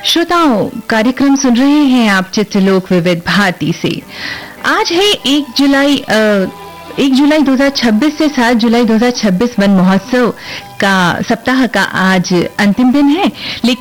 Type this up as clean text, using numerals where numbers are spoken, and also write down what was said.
श्रोताओं, कार्यक्रम सुन रहे हैं आप चित्रलोक विविध भारती से। आज है 1 जुलाई 2026 से 7 जुलाई 2026 वन महोत्सव का सप्ताह का आज अंतिम दिन है। लेकिन